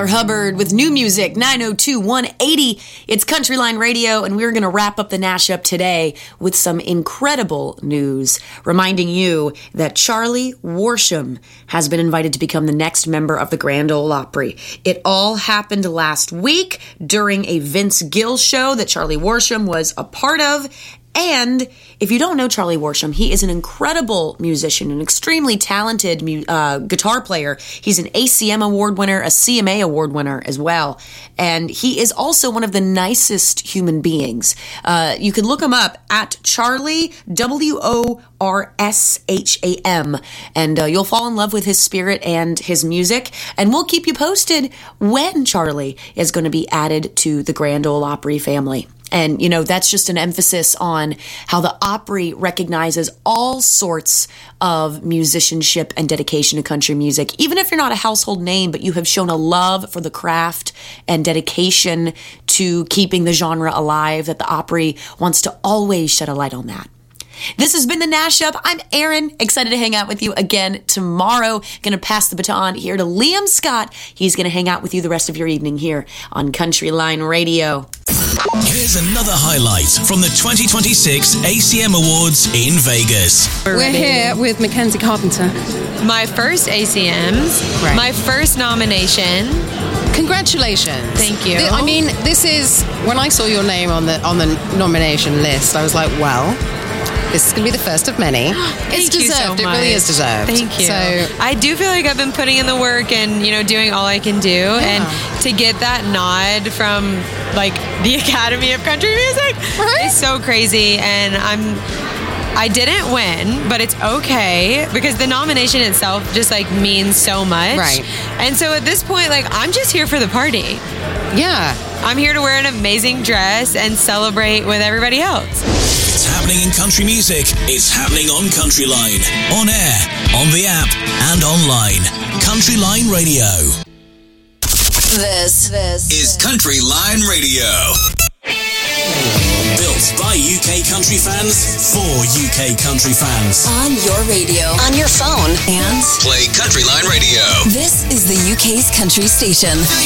Tyler Hubbard with new music, 902-180. It's Countryline Radio, and we're going to wrap up the Nash Up today with some incredible news, reminding you that Charlie Worsham has been invited to become the next member of the Grand Ole Opry. It all happened last week during a Vince Gill show that Charlie Worsham was a part of. And if you don't know Charlie Worsham, he is an incredible musician, an extremely talented guitar player. He's an ACM award winner, a CMA award winner as well. And he is also one of the nicest human beings. You can look him up at Charlie, Worsham, and you'll fall in love with his spirit and his music. And we'll keep you posted when Charlie is going to be added to the Grand Ole Opry family. And, you know, that's just an emphasis on how the Opry recognizes all sorts of musicianship and dedication to country music. Even if you're not a household name, but you have shown a love for the craft and dedication to keeping the genre alive, that the Opry wants to always shed a light on that. This has been the Nash Up. I'm Erin, excited to hang out with you again tomorrow. Going to pass the baton here to Liam Scott. He's going to hang out with you the rest of your evening here on Countryline Radio. Here's another highlight from the 2026 ACM Awards in Vegas. We're here with Mackenzie Carpenter. My first ACMs, Right. my first nomination. Congratulations. Thank you. I mean, this is, when I saw your name on the nomination list, I was like, well, this is going to be the first of many. It's Thank you so deserved. It much. really is deserved. Thank you. So, I do feel like I've been putting in the work and, you know, doing all I can do. And to get that nod from, like, the Academy of Country Music is so crazy. And I didn't win, but it's okay because the nomination itself just, like, means so much. Right. And so at this point, like, I'm just here for the party. yeah. I'm here to wear an amazing dress and celebrate with everybody else. It's happening in country music. It's happening on Countryline. On air, on the app, and online. Countryline Radio. This Is Countryline Radio. Built by UK country fans for UK country fans. on your radio, on your phone, and Play Countryline Radio. this is the UK's country station.